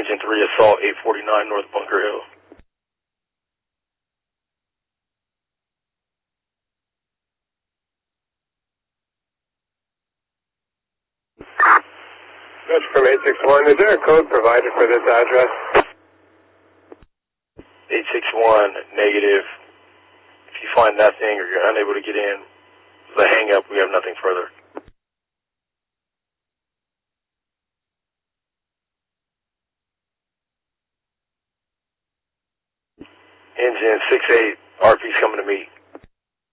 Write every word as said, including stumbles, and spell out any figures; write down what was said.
Engine three Assault eight forty-nine North Bunker Hill. That's from eight six one. Is there a code provided for this address? eight six one, negative. If you find nothing or you're unable to get in, the hang up, we have nothing further. Engine six eight, R P's coming to meet.